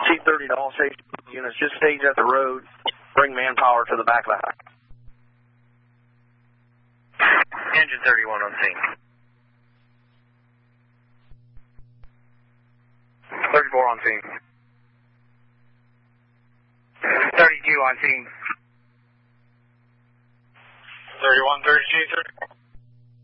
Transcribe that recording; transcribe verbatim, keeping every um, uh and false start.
T thirty to all safety units, just stage at the road, bring manpower to the back of the house. Engine thirty-one on scene. thirty-four on scene. thirty-two on scene. thirty-one, thirty-two, thirty-four.